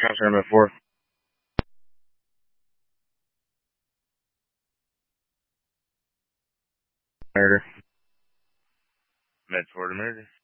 Transfer number 4. Murder. Med for the murder.